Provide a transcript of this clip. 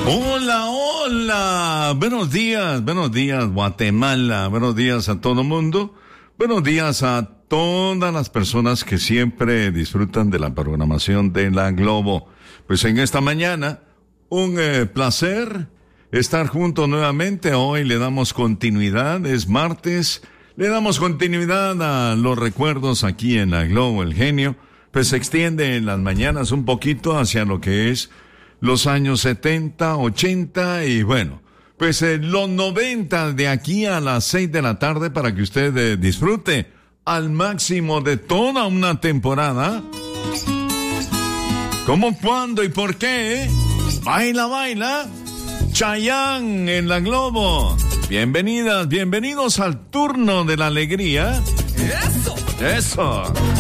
Hola, hola. Buenos días Guatemala. Buenos días a todo el mundo. Buenos días a todas las personas que siempre disfrutan de la programación de La Globo. Pues en esta mañana, un placer estar juntos nuevamente. Hoy le damos continuidad, es martes. Le damos continuidad a los recuerdos aquí en La Globo, el genio. Pues se extiende en las mañanas un poquito hacia lo que es los años 70, 80 y bueno, pues los 90 de aquí a las 6 de la tarde para que usted disfrute al máximo de toda una temporada. ¿Cómo, cuándo y por qué? Baila, baila. Chayanne en La Globo. Bienvenidas, bienvenidos al turno de la alegría. ¡Eso! ¡Eso!